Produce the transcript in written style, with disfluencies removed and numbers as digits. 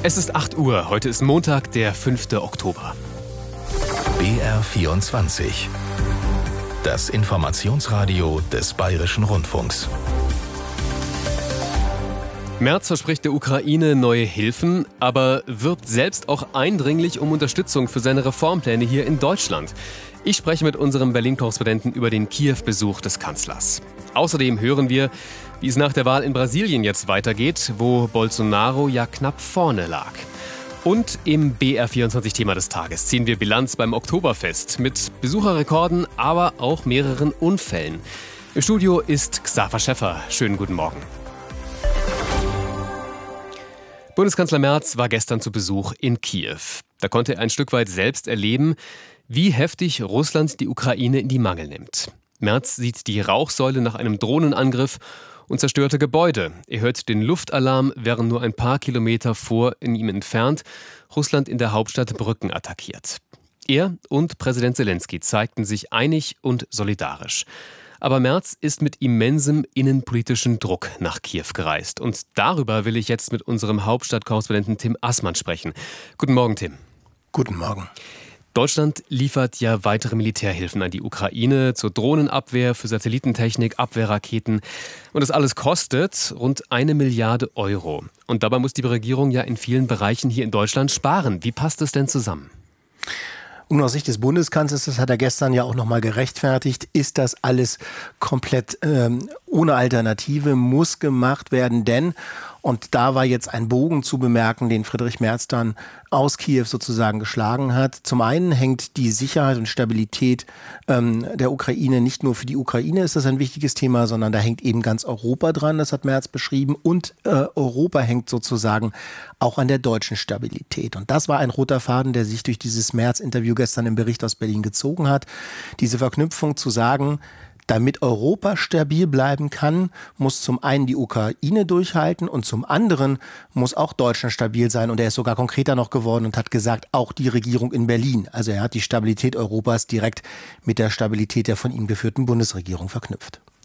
Es ist 8 Uhr, heute ist Montag, der 5. Oktober. BR24. Das Informationsradio des Bayerischen Rundfunks. Merz verspricht der Ukraine neue Hilfen, aber wirbt selbst auch eindringlich um Unterstützung für seine Reformpläne hier in Deutschland. Ich spreche mit unserem Berlin-Korrespondenten über den Kiew-Besuch des Kanzlers. Außerdem hören wir, wie es nach der Wahl in Brasilien jetzt weitergeht, wo Bolsonaro ja knapp vorne lag. Und im BR24-Thema des Tages ziehen wir Bilanz beim Oktoberfest mit Besucherrekorden, aber auch mehreren Unfällen. Im Studio ist Xaver Schäffer. Schönen guten Morgen. Bundeskanzler Merz war gestern zu Besuch in Kiew. Da konnte er ein Stück weit selbst erleben, wie heftig Russland die Ukraine in die Mangel nimmt. Merz sieht die Rauchsäule nach einem Drohnenangriff und zerstörte Gebäude. Er hört den Luftalarm, während nur ein paar Kilometer vor ihm entfernt Russland in der Hauptstadt Brücken attackiert. Er und Präsident Selenskyj zeigten sich einig und solidarisch. Aber Merz ist mit immensem innenpolitischen Druck nach Kiew gereist. Und darüber will ich jetzt mit unserem Hauptstadtkorrespondenten Tim Assmann sprechen. Guten Morgen, Tim. Guten Morgen. Deutschland liefert ja weitere Militärhilfen an die Ukraine zur Drohnenabwehr, für Satellitentechnik, Abwehrraketen. Und das alles kostet rund 1 Milliarde Euro. Und dabei muss die Regierung ja in vielen Bereichen hier in Deutschland sparen. Wie passt es denn zusammen? Und aus Sicht des Bundeskanzlers, das hat er gestern ja auch nochmal gerechtfertigt, ist das alles komplett ohne Alternative, muss gemacht werden, denn, und da war jetzt ein Bogen zu bemerken, den Friedrich Merz dann aus Kiew sozusagen geschlagen hat. Zum einen hängt die Sicherheit und Stabilität der Ukraine, nicht nur für die Ukraine ist das ein wichtiges Thema, sondern da hängt eben ganz Europa dran, das hat Merz beschrieben. Und Europa hängt sozusagen auch an der deutschen Stabilität. Und das war ein roter Faden, der sich durch dieses Merz-Interview gestern im Bericht aus Berlin gezogen hat. Diese Verknüpfung zu sagen, damit Europa stabil bleiben kann, muss zum einen die Ukraine durchhalten und zum anderen muss auch Deutschland stabil sein. Und er ist sogar konkreter noch geworden und hat gesagt, auch die Regierung in Berlin. Also er hat die Stabilität Europas direkt mit der Stabilität der von ihm geführten Bundesregierung verknüpft.